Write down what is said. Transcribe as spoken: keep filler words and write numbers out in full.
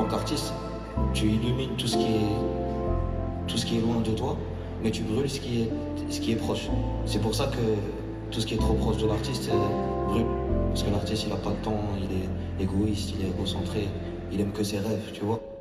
tant qu'artiste, tu illumines tout ce qui est, tout ce qui est loin de toi, mais tu brûles ce qui est, ce qui est proche. C'est pour ça que tout ce qui est trop proche de l'artiste euh, brûle. Parce que l'artiste, il a pas de temps, il est égoïste, il est égocentré, il aime que ses rêves, tu vois.